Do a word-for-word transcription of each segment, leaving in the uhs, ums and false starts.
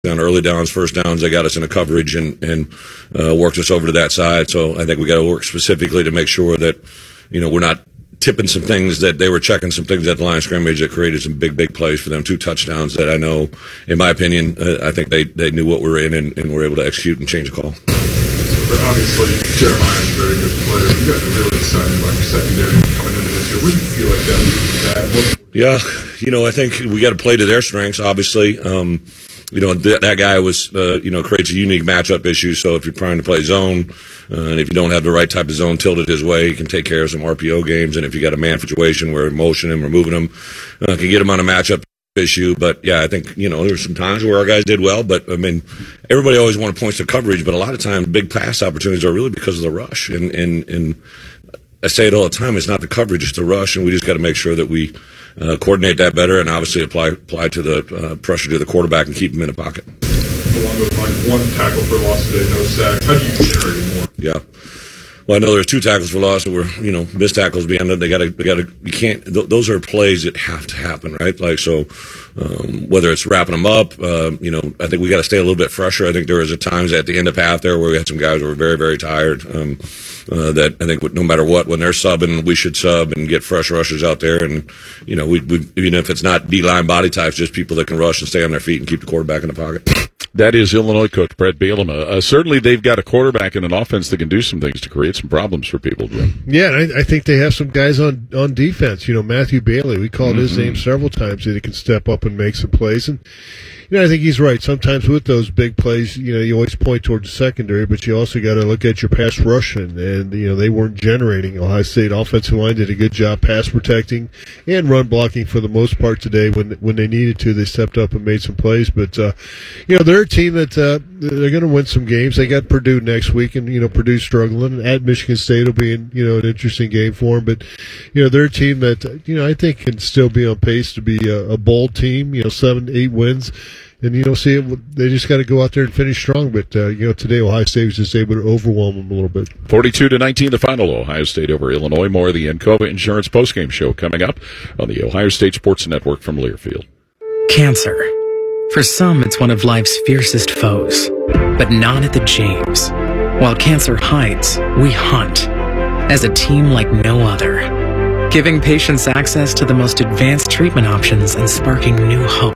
on early downs, first downs. They got us in a coverage and, and uh, worked us over to that side. So I think we got to work specifically to make sure that, you know, we're not tipping some things that they were checking some things at the line of scrimmage that created some big, big plays for them. Two touchdowns that I know, in my opinion, uh, I think they, they knew what we were in and, and were able to execute and change the call. But obviously, Jeremiah's a very good player. You guys are really excited about your secondary coming into this year. Where do you feel like that leads that? Yeah, you know, I think we got to play to their strengths, obviously. Um, you know, th- that guy was, uh, you know, creates a unique matchup issue. So if you're trying to play zone, uh, and if you don't have the right type of zone tilted his way, he can take care of some R P O games. And if you got a man situation where motion him or moving him, uh, can get him on a matchup issue. But yeah, I think, you know, there were some times where our guys did well, but I mean, everybody always wants points to coverage, but a lot of times big pass opportunities are really because of the rush. And, and, and I say it all the time, it's not the coverage, it's the rush, and we just got to make sure that we uh, coordinate that better and obviously apply, apply to the uh, pressure to the quarterback and keep him in the pocket. Along those lines, one tackle for loss today, no sack. How do you generate more? Yeah. Well, I know there's two tackles for loss that were, you know, missed tackles beyond that. They got to, they got to, you can't, th- those are plays that have to happen, right? Like, so, um, whether it's wrapping them up, uh, you know, I think we got to stay a little bit fresher. I think there was at times at the end of half there where we had some guys who were very, very tired, um, uh, that I think no matter what, when they're subbing, we should sub and get fresh rushers out there. And, you know, we, we, even if it's not D-line body types, just people that can rush and stay on their feet and keep the quarterback in the pocket. That is Illinois coach Brett Bielema. Uh, certainly, they've got a quarterback and an offense that can do some things to create some problems for people, Jim. Yeah, and I, I think they have some guys on, on defense. You know, Matthew Bailey, we called mm-hmm. his name several times that he can step up and make some plays. And, you know, I think he's right. Sometimes with those big plays, you know, you always point towards the secondary, but you also got to look at your pass rushing. And, you know, they weren't generating. Ohio State offensive line did a good job pass protecting and run blocking for the most part today. When when they needed to, they stepped up and made some plays. But, uh, you know, they're a team that uh, they're going to win some games. They got Purdue next week, and, you know, Purdue's struggling. At Michigan State will be, in, you know, an interesting game for them. But, you know, they're a team that, you know, I think can still be on pace to be a, a bold team, you know, seven, eight wins. And, you know, see, they just got to go out there and finish strong. But, uh, you know, today Ohio State was just able to overwhelm them a little bit. forty-two to nineteen, the final. Ohio State over Illinois. More of the Encova Insurance postgame show coming up on the Ohio State Sports Network from Learfield. Cancer. For some, it's one of life's fiercest foes. But not at the James. While cancer hides, we hunt. As a team like no other. Giving patients access to the most advanced treatment options and sparking new hope.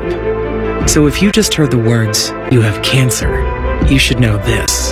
So if you just heard the words, "you have cancer," you should know this.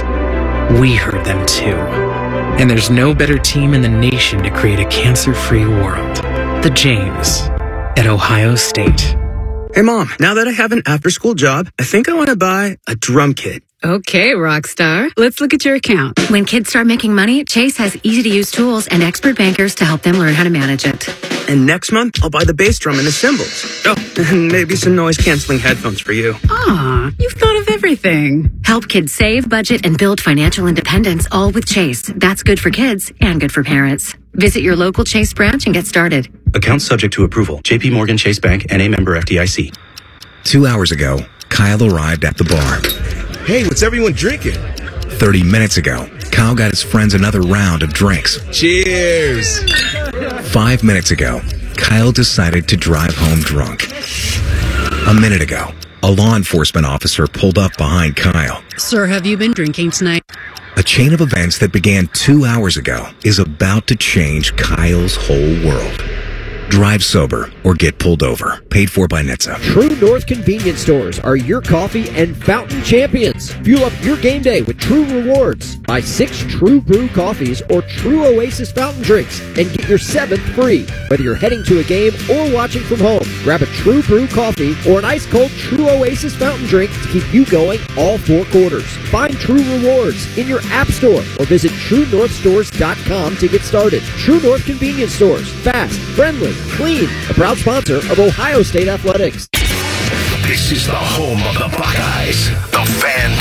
We heard them too. And there's no better team in the nation to create a cancer-free world. The James at Ohio State. Hey, Mom, now that I have an after-school job, I think I want to buy a drum kit. Okay, Rockstar. Let's look at your account. When kids start making money, Chase has easy-to-use tools and expert bankers to help them learn how to manage it. And next month, I'll buy the bass drum and the cymbals. Oh, and maybe some noise-canceling headphones for you. Aw, you've thought of everything. Help kids save, budget, and build financial independence, all with Chase. That's good for kids and good for parents. Visit your local Chase branch and get started. Account subject to approval. J P Morgan Chase Bank, N A member F D I C. Two hours ago, Kyle arrived at the bar. Hey, what's everyone drinking? Thirty minutes ago, Kyle got his friends another round of drinks. Cheers! Five minutes ago, Kyle decided to drive home drunk. A minute ago, a law enforcement officer pulled up behind Kyle. Sir, have you been drinking tonight? A chain of events that began two hours ago is about to change Kyle's whole world. Drive sober or get pulled over. Paid for by N H T S A. True North convenience stores are your coffee and fountain champions. Fuel up your game day with True Rewards. Buy six True Brew coffees or True Oasis fountain drinks and get your seventh free. Whether you're heading to a game or watching from home, grab a True Brew coffee or an ice-cold True Oasis fountain drink to keep you going all four quarters. Find True Rewards in your app store or visit true north stores dot com to get started. True North convenience stores. Fast, friendly, clean. A proud sponsor of Ohio State Athletics. This is the home of the Buckeyes, the Fan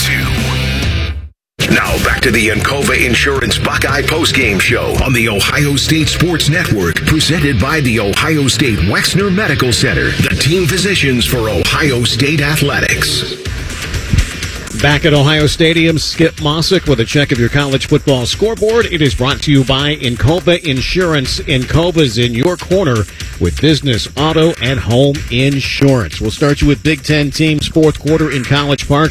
two. Now back to the Encova Insurance Buckeye postgame show on the Ohio State Sports Network, presented by the Ohio State Wexner Medical Center, the team physicians for Ohio State Athletics. Back at Ohio Stadium, Skip Mossick with a check of your college football scoreboard. It is brought to you by Encova Insurance. Encova's in your corner with business, auto, and home insurance. We'll start you with Big Ten teams fourth quarter in College Park.